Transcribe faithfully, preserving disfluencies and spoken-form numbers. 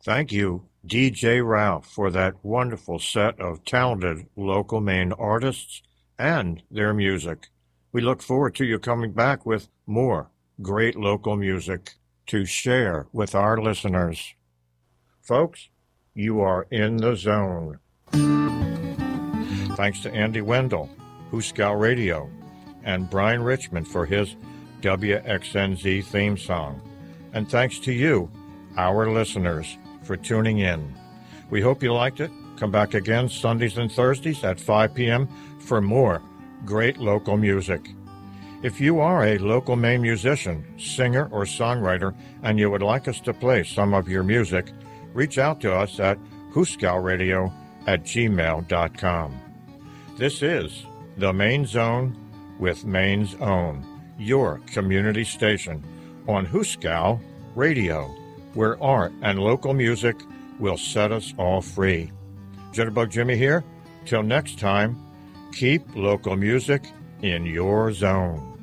Thank you, D J Ralph, for that wonderful set of talented local Maine artists and their music. We look forward to you coming back with more great local music to share with our listeners. Folks, you are in the zone. Thanks to Andy Wendell, Hooskow Radio, and Brian Richmond for his W X N Z theme song. And thanks to you, our listeners, for tuning in. We hope you liked it. Come back again Sundays and Thursdays at five p.m. for more great local music. If you are a local Maine musician, singer, or songwriter, and you would like us to play some of your music, reach out to us at hooskowradio at gmail dot com. This is The Maine Zone with Maine's Own, your community station on Hooskow Radio, where art and local music will set us all free. Jitterbug Jimmy here. Till next time, keep local music in your zone.